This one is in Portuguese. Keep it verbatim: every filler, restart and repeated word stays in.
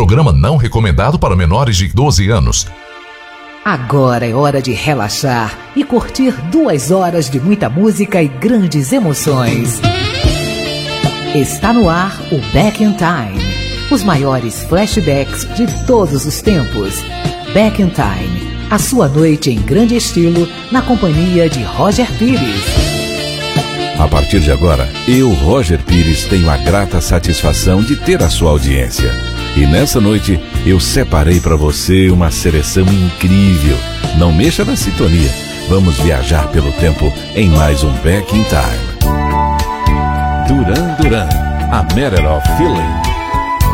programa não recomendado para menores de doze anos. Agora é hora de relaxar e curtir duas horas de muita música e grandes emoções. Está no ar o Back in Time. Os maiores flashbacks de todos os tempos. Back in Time. A sua noite em grande estilo na companhia de Roger Pires. A partir de agora, eu, Roger Pires, tenho a grata satisfação de ter a sua audiência. E nessa noite, eu separei para você uma seleção incrível. Não mexa na sintonia. Vamos viajar pelo tempo em mais um Back in Time. Duran Duran, A Matter of Feeling.